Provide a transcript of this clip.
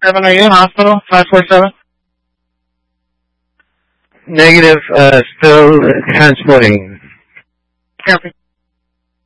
7, are you in hospital? 547? Negative, still transporting. Copy.